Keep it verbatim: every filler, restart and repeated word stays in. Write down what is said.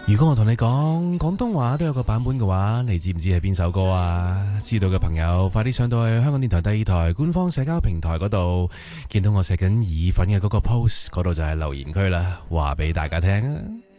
如果我同你講廣東話都有個版本嘅話，你知唔知係邊首歌啊？知道嘅朋友快啲上到去香港電台第二台官方社交平台嗰度，見到我寫緊意粉嘅嗰個 post，嗰度就係留言區啦，話俾大家聽啊！